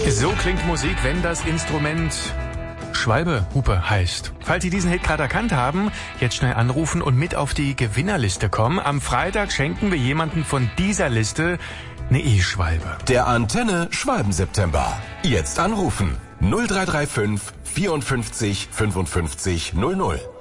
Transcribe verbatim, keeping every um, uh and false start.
So klingt Musik, wenn das Instrument Schwalbe-Hupe heißt. Falls Sie diesen Hit gerade erkannt haben, jetzt schnell anrufen und mit auf die Gewinnerliste kommen. Am Freitag schenken wir jemanden von dieser Liste eine E-Schwalbe. Der Antenne Schwalben-September. Jetzt anrufen. null drei drei fünf vierundfünfzig fünfundfünfzig null null.